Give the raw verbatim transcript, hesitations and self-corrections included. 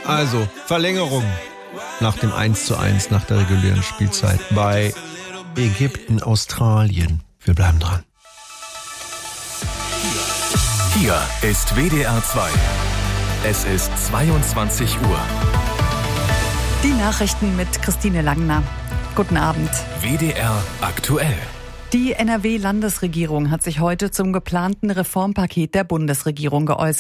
Also, Verlängerung nach dem eins zu eins nach der regulären Spielzeit bei Ägypten, Australien. Wir bleiben dran. Hier ist W D R zwei. Es ist zweiundzwanzig Uhr. Die Nachrichten mit Christine Langner. Guten Abend. W D R aktuell. Die N R W-Landesregierung hat sich heute zum geplanten Reformpaket der Bundesregierung geäußert.